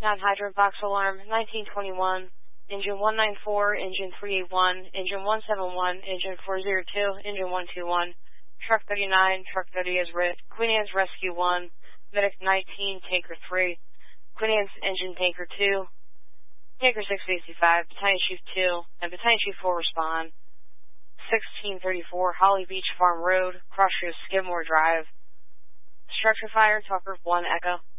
Non-hydrant box alarm, 1921. Engine 194, engine 381, engine 171, engine 402, engine 121. Truck 39, truck 30 is writ. Queen Anne's Rescue 1, Medic 19, Tanker 3. Queen Anne's Engine Tanker 2, Tanker 665, Battalion Chief 2, and Battalion Chief 4 respond. 1634 Holly Beach Farm Road, Crossroads Skidmore Drive. Structure fire, Tucker 1 Echo.